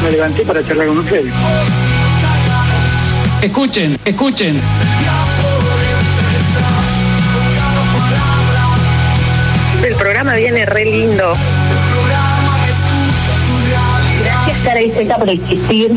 me levanté para charlar con ustedes. Escuchen. El programa viene re lindo. Gracias, Caray Seca, por existir.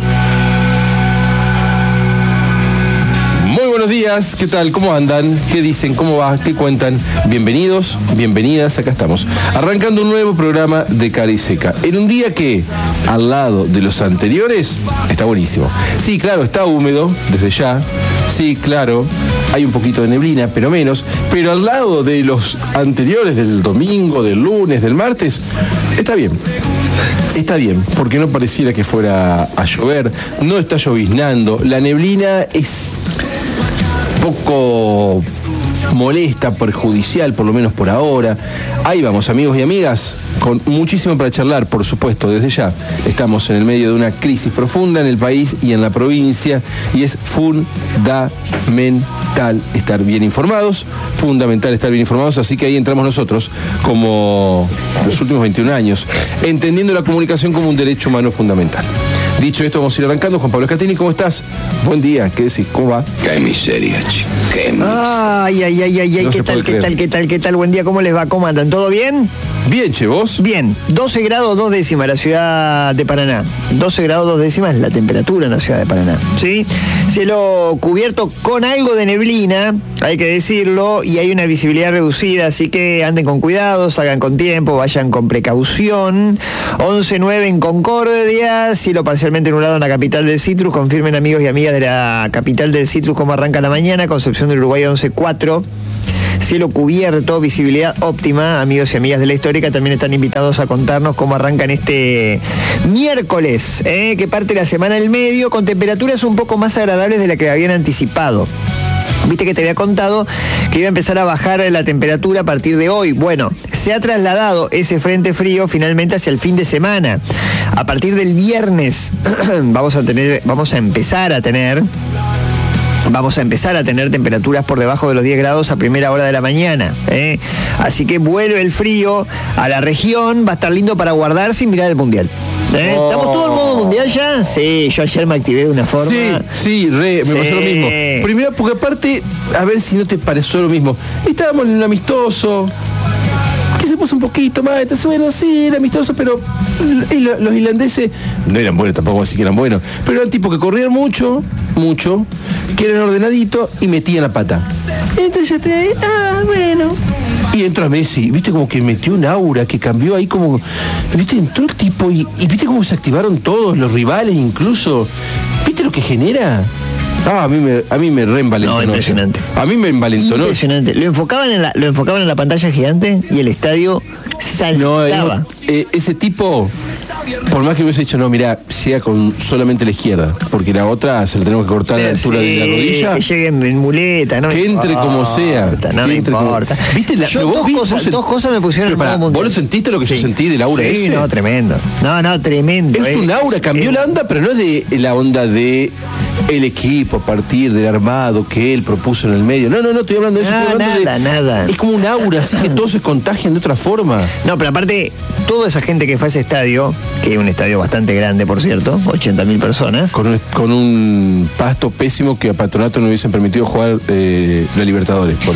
Muy buenos días, ¿qué tal? ¿Cómo andan? ¿Qué dicen? ¿Cómo va? ¿Qué cuentan? Bienvenidos, bienvenidas, acá estamos. Arrancando un nuevo programa de Cara y Seca. En un día que, al lado de los anteriores, está buenísimo. Sí, claro, está húmedo, desde ya. Sí, claro, hay un poquito de neblina, pero menos. Pero al lado de los anteriores, del domingo, del lunes, del martes, está bien. Está bien, porque no pareciera que fuera a llover, no está lloviznando, la neblina es poco molesta, perjudicial, por lo menos por ahora. Ahí vamos, amigos y amigas, con muchísimo para charlar, por supuesto, desde ya. Estamos en el medio de una crisis profunda en el país y en la provincia, y es fundamental estar bien informados, así que ahí entramos nosotros, como los últimos 21 años, entendiendo la comunicación como un derecho humano fundamental. Dicho esto, vamos a ir arrancando. Juan Pablo Scatini, ¿cómo estás? Buen día, ¿qué decís? ¿Cómo va? Qué miseria, chico. Qué miseria. No ¿Qué tal? Buen día, ¿cómo les va? ¿Cómo andan? ¿Todo bien? Bien, che, ¿vos? Bien, 12 grados 2 décimas la ciudad de Paraná. 12 grados 2 décimas es la temperatura en la ciudad de Paraná, ¿sí? Cielo cubierto con algo de neblina, hay que decirlo, y hay una visibilidad reducida, así que anden con cuidado, salgan con tiempo, vayan con precaución. 11:09 en Concordia, cielo parcialmente nublado en la capital del Citrus. Confirmen, amigos y amigas de la capital del Citrus, cómo arranca la mañana. Concepción del Uruguay 11:04. Cielo cubierto, visibilidad óptima. Amigos y amigas de la Histórica también están invitados a contarnos cómo arrancan este miércoles, que parte la semana del medio, con temperaturas un poco más agradables de la que habían anticipado. Viste que te había contado que iba a empezar a bajar la temperatura a partir de hoy. Bueno, se ha trasladado ese frente frío finalmente hacia el fin de semana. A partir del viernes vamos a empezar a tener temperaturas por debajo de los 10 grados a primera hora de la mañana. Así que vuelve el frío a la región, va a estar lindo para guardar sin mirar el mundial. ¿Estamos todos en modo mundial ya? Sí, yo ayer me activé de una forma. Sí, me pasó lo mismo. Primero, porque aparte, a ver si no te pareció lo mismo. Estábamos en un amistoso, que se puso un poquito más, bueno, sí, era amistoso, pero los irlandeses no eran buenos, tampoco así que eran buenos, pero eran tipos que corrían mucho, que eran ordenaditos y metían la pata. Entonces ya te bueno. Y entró Messi, viste como que metió un aura que cambió ahí como, viste, entró el tipo y viste cómo se activaron todos, los rivales incluso, viste lo que genera. A mí me reenvalentonó. No, impresionante. A mí me envalentonó. Impresionante. Lo enfocaban en la pantalla gigante y el estadio saltaba. No, ese tipo, por más que hubiese dicho, no, mirá, llega con solamente la izquierda, porque la otra se la tenemos que cortar a la altura de la rodilla. Que lleguen en muleta, no que entre como sea. No me importa. ¿Viste dos cosas me pusieron en modo mundial. ¿Vos lo sentiste lo que yo sentí del aura ese? Sí, no, tremendo. No, tremendo. Es un aura, cambió la onda, pero no es de la onda de el equipo a partir del armado que él propuso en el medio. No, estoy hablando de eso. Nada. Es como un aura, así que todos se contagian de otra forma. No, pero aparte, toda esa gente que fue a ese estadio, que es un estadio bastante grande, por cierto, 80.000 personas. Con un pasto pésimo que a Patronato no hubiesen permitido jugar la Libertadores, por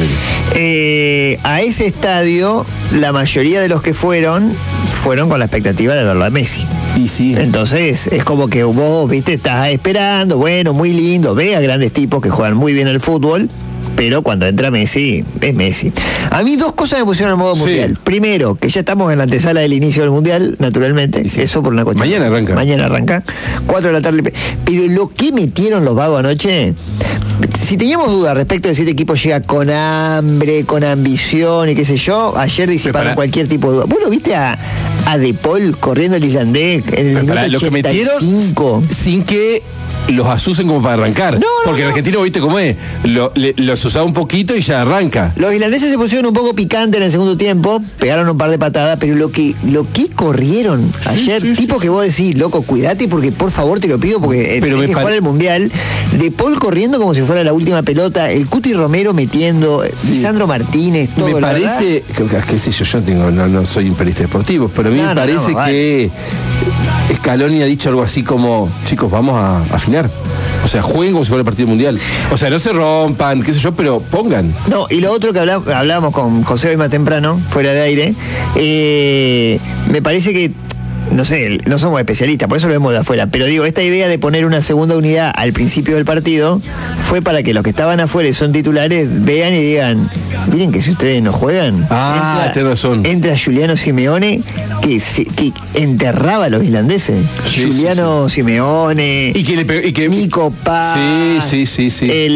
él. A ese estadio, la mayoría de los que fueron con la expectativa de verlo a Messi. Y sí. Entonces, es como que vos, viste, estás esperando, bueno, muy lindo, ve a grandes tipos que juegan muy bien el fútbol, pero cuando entra Messi, es Messi. A mí dos cosas me pusieron en modo mundial. Primero, que ya estamos en la antesala del inicio del mundial, naturalmente. Sí. Eso por una cuestión. Mañana arranca. 4 de la tarde. Pero lo que metieron los vagos anoche, si teníamos dudas respecto de si este equipo llega con hambre, con ambición y qué sé yo, ayer disiparon cualquier tipo de duda. ¿Vos lo viste a De Paul corriendo el islandés en el minuto 85? Lo que metieron sin que los asusen como para arrancar. Porque el argentino, viste cómo es, los usaba un poquito y ya arranca. Los islandeses se pusieron un poco picantes en el segundo tiempo, pegaron un par de patadas, pero lo que corrieron ayer, que vos decís, loco, cuidate porque por favor te lo pido porque tenés que jugar el Mundial. De Paul corriendo como si fuera la última pelota, el Cuti Romero metiendo, Lisandro Martínez, todo. Me parece, qué sé yo no soy un periodista deportivo, pero a mí me parece que Scaloni ha dicho algo así como, chicos, vamos a afinar. O sea, jueguen como si fuera el partido mundial. O sea, no se rompan, qué sé yo, pero pongan. No, y lo otro que hablábamos con José hoy más temprano, fuera de aire, me parece que, no sé, no somos especialistas, por eso lo vemos de afuera, pero digo, esta idea de poner una segunda unidad al principio del partido fue para que los que estaban afuera y son titulares vean y digan, miren que si ustedes no juegan, tenés razón. Entra Giuliano Simeone que enterraba a los islandeses. Giuliano Simeone, y que Nico Paz, sí.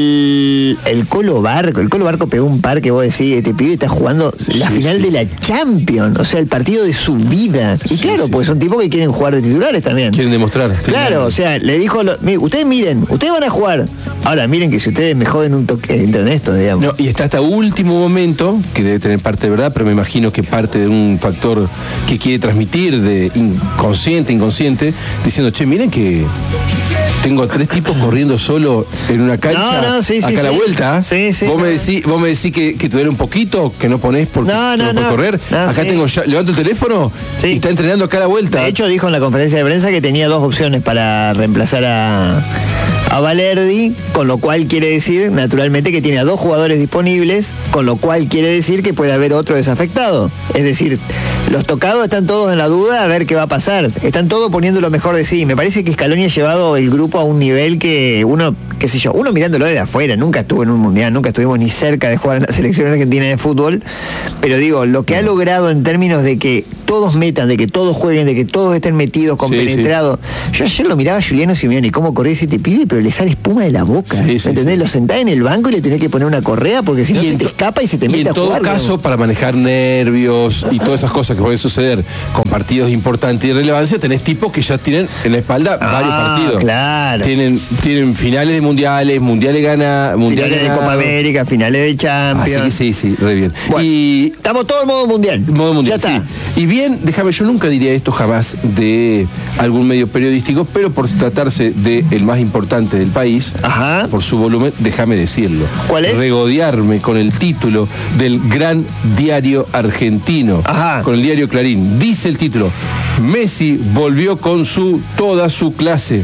El Colo Barco pegó un par que vos decís, este pibe está jugando la final de la Champions, o sea, el partido de su vida. Y claro, pues son tipos que quieren jugar de titulares también. Quieren demostrar. Claro, o sea, le dijo, ustedes miren, ustedes van a jugar. Ahora miren que si ustedes me joden un toque, entran esto, digamos. No, y está hasta último momento, que debe tener parte de verdad, pero me imagino que parte de un factor que quiere transmitir de inconsciente, diciendo, che, miren que tengo 3 tipos corriendo solo en una cancha acá a la vuelta. Vos me decís que te duele un poquito, que no ponés porque no puedes correr. Acá tengo levanto el teléfono y está entrenando acá a la vuelta. De hecho, dijo en la conferencia de prensa que tenía 2 opciones para reemplazar a Valerdi, con lo cual quiere decir, naturalmente, que tiene a 2 jugadores disponibles, con lo cual quiere decir que puede haber otro desafectado. Es decir, los tocados están todos en la duda a ver qué va a pasar. Están todos poniendo lo mejor de sí. Me parece que Scaloni ha llevado el grupo a un nivel que uno mirándolo desde afuera, nunca estuvo en un mundial, nunca estuvimos ni cerca de jugar en la selección argentina de fútbol, pero digo, lo que ha logrado en términos de que todos metan, de que todos jueguen, de que todos estén metidos, compenetrados. Yo ayer lo miraba a Giuliano Simeone y cómo corría ese pibe, pero le sale espuma de la boca. ¿Me entendés? Lo sentás en el banco y le tenés que poner una correa porque si no se te escapa y se te mete a jugar. En todo caso, para manejar nervios y todas esas cosas que pueden suceder con partidos importantes y de relevancia, tenés tipos que ya tienen en la espalda varios partidos. Claro. Tienen finales de mundiales finales de Copa América, finales de Champions. Así que sí, re bien. Bueno, y estamos todos en modo mundial. Ya está. Y bien, déjame, yo nunca diría esto jamás de algún medio periodístico, pero por tratarse de el más importante del país, por su volumen, déjame decirlo. ¿Cuál es? Regodearme con el título del gran diario argentino, con el diario Clarín. Dice el título: Messi volvió con toda su clase.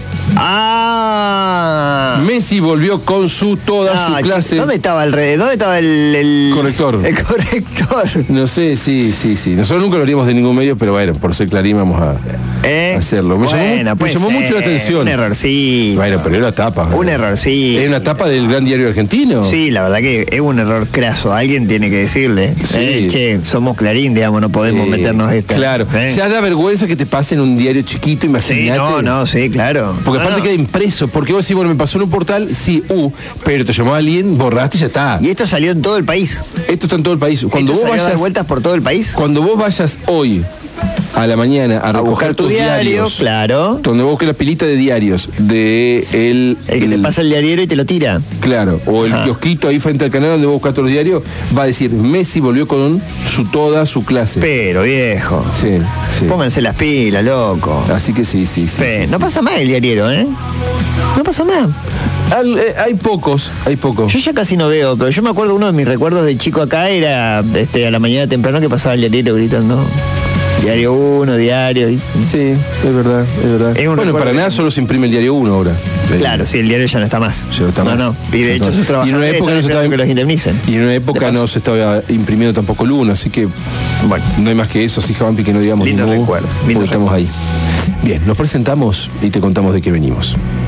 Messi volvió con toda su clase. ¿Dónde estaba el corrector? El corrector. No sé, sí. Nosotros nunca lo haríamos de ningún medio, pero bueno, por ser Clarín vamos a hacerlo. Me llamó mucho la atención. Un error, sí. Bueno, pero era tapa. Un error, sí. Es una tapa del gran diario argentino. Sí, la verdad que es un error craso. Alguien tiene que decirle. Che, somos Clarín, digamos, no podemos meternos esta. Claro. Ya da vergüenza que te pase en un diario chiquito, imagínate. Sí, claro. Porque aparte queda impreso. Porque vos decís, bueno, me pasó en un portal, pero te llamó alguien, borraste y ya está. Y esto salió en todo el país. Esto está en todo el país. Cuando vos vayas a dar vueltas por todo el país. Cuando vos vayas hoy a la mañana a recoger tus diarios, claro. Donde vos busques la pilita de diarios de el que te pasa el diariero y te lo tira. Claro, o el kiosquito ahí frente al canal donde vos buscas todos los diarios, va a decir: Messi volvió con toda su clase. Pero viejo. Sí. Pónganse las pilas, loco. Así que sí. No pasa más el diariero, No pasa más. Hay pocos. Yo ya casi no veo, pero yo me acuerdo, uno de mis recuerdos de chico acá era a la mañana temprano que pasaba el diariero gritando Diario 1, diario. Sí, es verdad. Bueno, para nada solo se imprime el Diario 1 ahora. Claro, sí, el diario ya no está más. No. Y de hecho sus trabajadores están que los indemnicen. Y en una época no se estaba imprimiendo tampoco el 1, así que bueno, no hay más que eso, así Javampi, que no digamos lindo recuerdo. Estamos ahí. Bien, nos presentamos y te contamos de qué venimos.